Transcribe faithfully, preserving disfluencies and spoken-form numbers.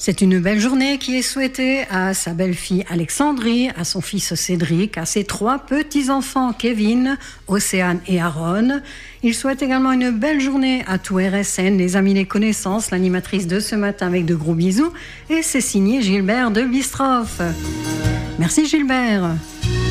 C'est une belle journée qui est souhaitée à sa belle-fille Alexandrie, à son fils Cédric, à ses trois petits-enfants Kevin, Océane et Aaron. Il souhaite également une belle journée à tout R S N, les amis, les connaissances, l'animatrice de ce matin avec de gros bisous. Et c'est signé Gilbert de Bistroff. Merci Gilbert.